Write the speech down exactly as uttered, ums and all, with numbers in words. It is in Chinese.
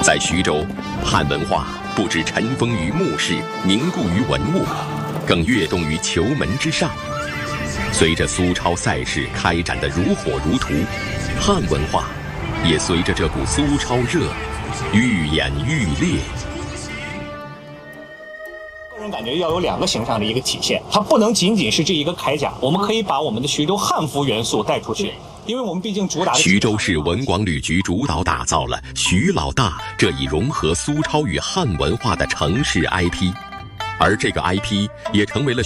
在徐州，汉文化不止尘封于墓室，凝固于文物，更跃动于球门之上。随着苏超赛事开展得如火如荼，汉文化也随着这股苏超热愈演愈烈。 个人感觉要有两个形象的一个体现，它不能仅仅是这一个铠甲，我们可以把我们的徐州汉服元素带出去。因为我们毕竟主打的徐州市文广旅局主导打造了徐老大这一融合苏超与汉文化的城市 I P， 而这个 I P 也成为了